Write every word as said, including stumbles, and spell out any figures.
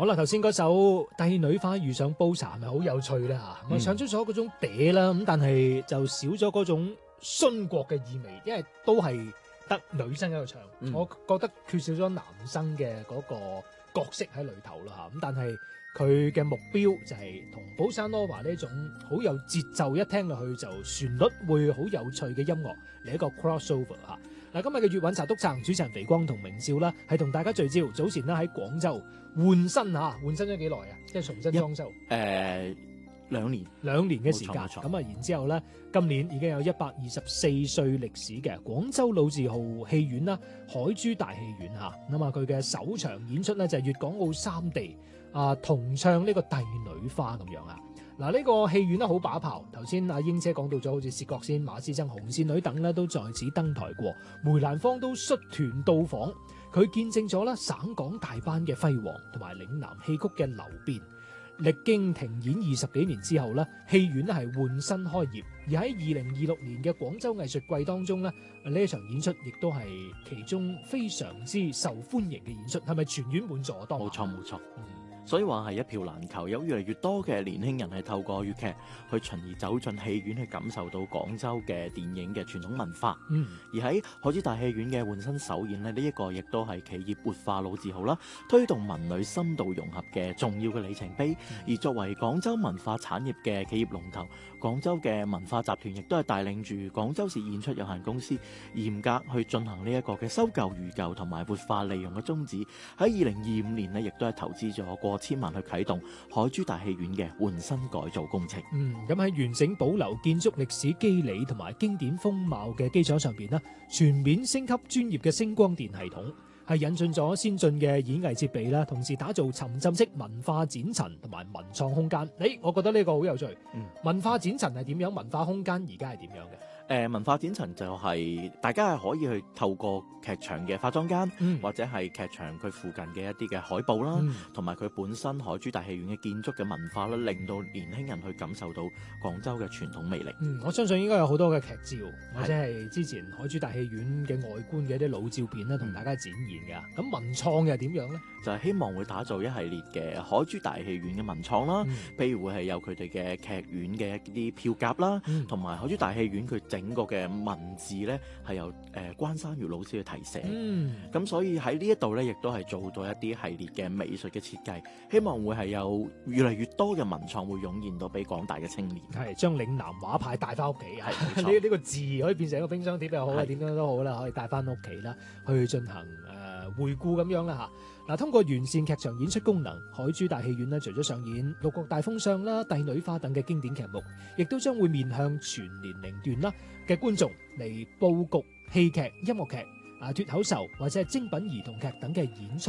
好啦，頭先嗰首《帝女花遇上煲茶》係咪好有趣咧嚇？咁、嗯、唱出咗嗰種嗲啦，咁但係就少咗嗰種殉國嘅意味，因為都係得女生喺度唱、嗯，我覺得缺少咗男生嘅嗰個角色喺裏頭啦嚇。咁但係佢嘅目標就係同《寶山羅華》呢種好有節奏，一聽落去就旋律會好有趣嘅音樂嚟一個 crossover 嚇。嗱，今日嘅粵韻茶督撐，主持人肥光同明少啦，係同大家聚焦。早前咧喺廣州換新嚇，換新咗幾耐啊？即係重新裝修。誒、 呃，兩年， 兩年嘅時間。咁啊，然之後咧，今年已經有一百二十四歲歷史嘅廣州老字號戲院啦，海珠大戲院嚇。咁啊，佢嘅首場演出咧就係粵港澳三地啊同唱呢個《帝女花》咁樣啊。嗱，呢個戲院咧好把炮，頭先阿英姐講到咗，好似薛覺先、馬師曾、紅線女等咧都在此登台過，梅蘭芳都率團到訪，佢見證咗啦省港大班嘅輝煌，同埋嶺南戲曲嘅流變。歷經停演二十幾年之後咧，戲院咧係換新開業，而喺二零二六年嘅廣州藝術季當中咧，呢一場演出亦都係其中非常之受歡迎嘅演出，係咪全院滿座當？ 冇錯冇錯。所以話係一票難求，有越嚟越多嘅年輕人係透過粵劇去循而走進戲院，去感受到廣州嘅電影嘅傳統文化。嗯，而喺海珠大戲院嘅換新首演呢，呢、這、一個亦都係企業活化老字號啦，推動文旅深度融合嘅重要嘅里程碑。嗯、而作為廣州文化產業嘅企業龍頭，廣州嘅文化集團亦都係帶領住廣州市演出有限公司，嚴格去進行呢一個嘅修舊如舊同埋活化利用嘅宗旨。喺二零二五年呢，亦都係投資咗過千萬去啟動海珠大戲院嘅換新改造工程。 嗯，咁喺完整保留建築歷史肌理同埋經典風貌嘅基礎上邊咧，全面升級專業嘅聲光電系統，係引進咗先進嘅演藝設備啦，同時打造沉浸式文化展陳同埋文創空間。誒，我覺得呢個好有趣。嗯，文化展陳係點樣？文化空間而家係點樣嘅？ 誒、呃、文化展陳就係大家係可以去透過劇場嘅化妝間，嗯、或者係劇場佢附近嘅一啲嘅海報啦，同埋佢本身海珠大戲院嘅建築嘅文化啦，令到年輕人去感受到廣州嘅傳統魅力。 嗯，我相信應該有好多嘅劇照，或者係之前海珠大戲院嘅外觀嘅一啲老照片咧，同大家展現㗎。咁、嗯、文創又點樣咧？ 就係希望會打造一系列嘅海珠大戲院嘅文創啦，譬、嗯、如會係有佢哋嘅劇院嘅一啲票夾啦，同、嗯、埋海珠大戲院佢整個嘅文字咧係由誒、呃、關山月老師去提寫，咁、嗯、所以喺呢一度咧亦都係做到一啲系列嘅美術嘅設計，希望會係有越嚟越多嘅文創會湧現到俾廣大嘅青年，係將嶺南畫派帶翻屋企，係呢呢個字可以變成一個冰箱貼又好啊，點樣都好啦，可以帶翻屋企啦，去進行誒、呃、回顧咁樣啦嚇。嗱，通過完善劇場演出功能，海珠大戲院咧，除咗上演六國大封相啦、帝女花等嘅經典劇目，亦都將會面向全年齡段啦嘅觀眾嚟佈局戲劇、音樂劇、啊脫口秀或者係精品兒童劇等嘅演出。